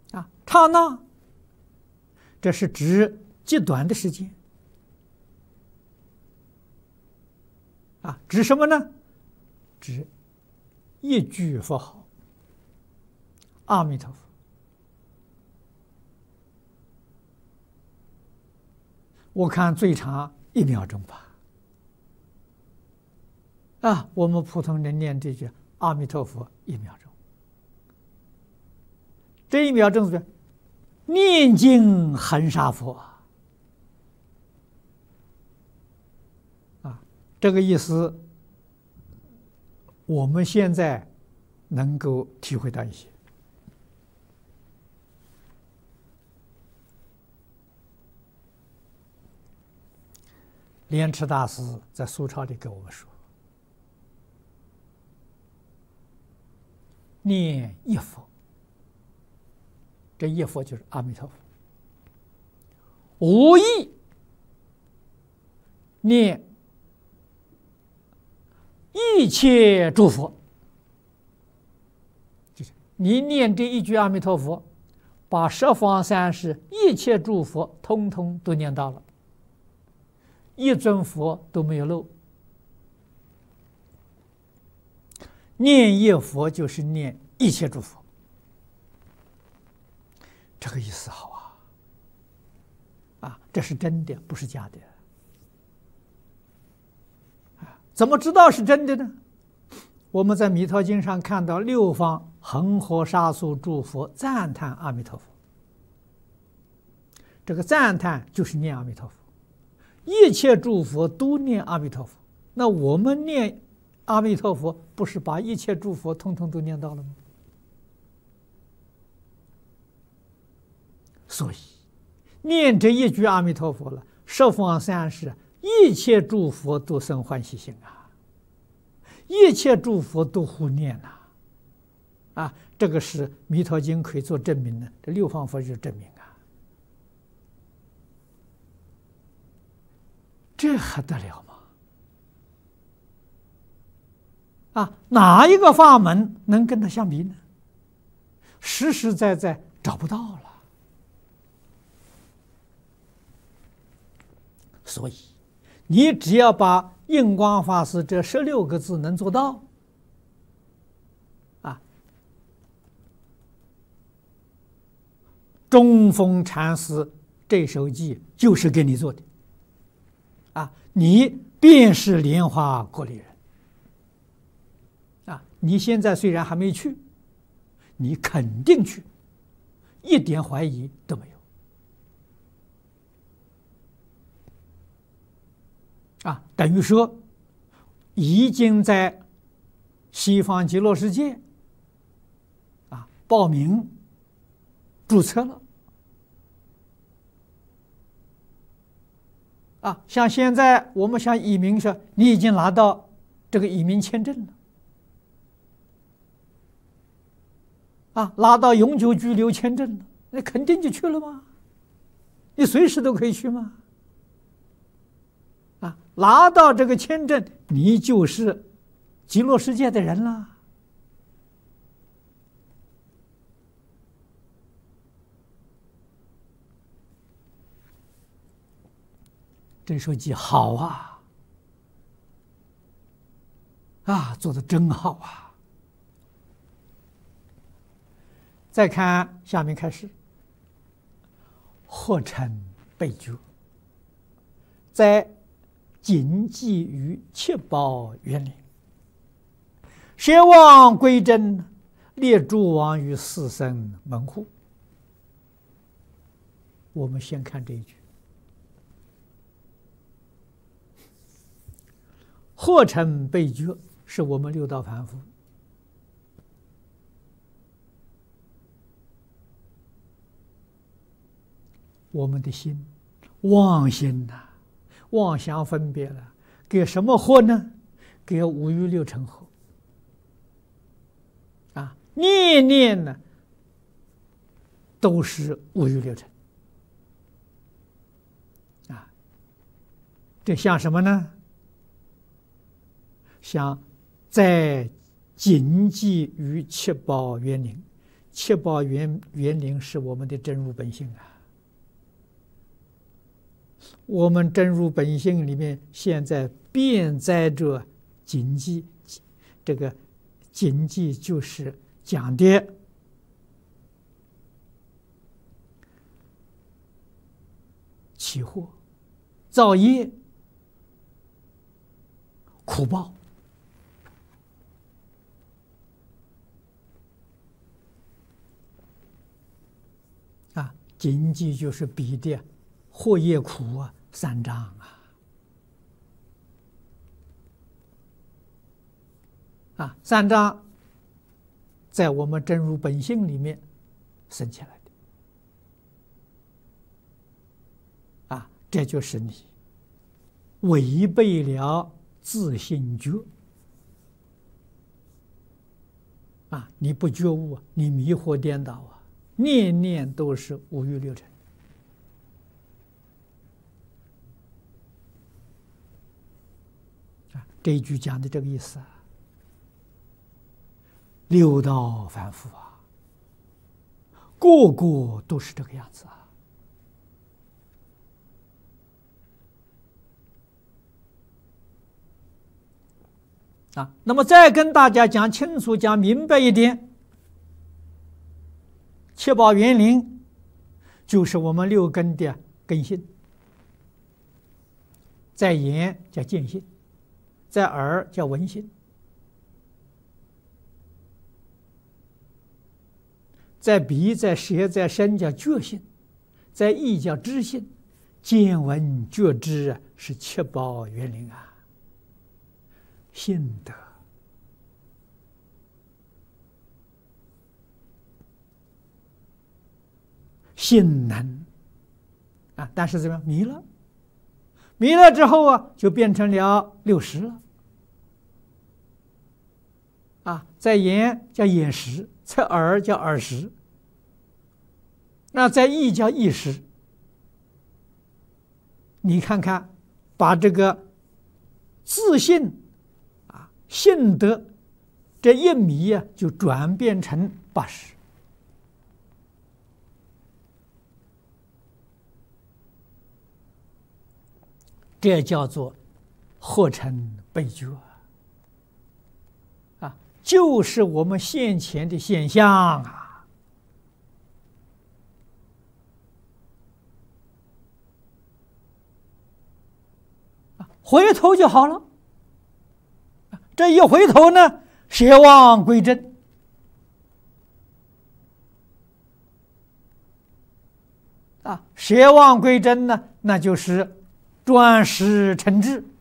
刹那，这是指极短的时间。指什么呢？指一句佛号，阿弥陀佛。我看最长1秒钟吧。我们普通人念这句阿弥陀佛1秒钟，这1秒钟是念经恒沙佛这个意思，我们现在能够体会到一些。莲池大师在苏钞里跟我们说，念一佛，这一佛就是阿弥陀佛，无意念一切诸佛，就是你念这一句阿弥陀佛，把十方三世一切诸佛通通都念到了，一尊佛都没有漏。念一佛就是念一切诸佛，这个意思好这是真的，不是假的。怎么知道是真的呢？我们在《弥陀经》上看到六方恒河沙数诸佛赞叹阿弥陀佛，这个赞叹就是念阿弥陀佛，一切诸佛都念阿弥陀佛。那我们念阿弥陀佛，不是把一切诸佛通通都念到了吗？所以念这一句阿弥陀佛了，十方三世一切诸佛都生欢喜心一切诸佛都护念这个是《弥陀经》可以做证明的，这六方佛就是证明这还得了吗？哪一个法门能跟它相比呢？实实在在找不到了。所以你只要把印光法师这16个字能做到中峰禅师这首偈就是给你做的你便是莲花国里人你现在虽然还没去，你肯定去，一点怀疑都没有等于说已经在西方极乐世界报名注册了像现在我们向移民说，你已经拿到这个移民签证了拿到永久居留签证了，那肯定就去了吗？你随时都可以去吗？拿到这个签证，你就是极乐世界的人了。这首偈好做得真好再看下面开始，或成被觉，在谨记于七宝园林，舍妄归真，列诸王于四生门户。我们先看这一句，或成被觉是我们六道凡夫我们的心妄心妄想分别了，给什么惑呢？给五欲六尘惑念念呢都是五欲六尘这像什么呢？像在谨记于七宝园林， 七宝园林是我们的真如本性啊。我们真如本性里面，现在遍载着经济，这个经济就是讲的起祸、造业、苦报。经济就是比的祸业苦啊三障三障在我们真如本性里面生起来的这就是你违背了自性觉你不觉悟你迷惑颠倒念念都是五欲六尘这一句讲的这个意思六道凡夫个个都是这个样子那么再跟大家讲清楚、讲明白一点，七宝园林就是我们六根的根性，在眼叫见性，在耳叫闻性，在鼻、在舌、在身叫觉性，在意叫知性，见闻觉知是七宝园林性德性能但是怎么样迷了？迷了之后就变成了60了在眼叫眼识，在耳叫耳识，那在意叫意识。你看看，把这个自信性德这一迷就转变成80，这叫做合成悲觉就是我们现前的现象回头就好了。这一回头呢，舍妄归真舍妄归真呢，那就是转识成智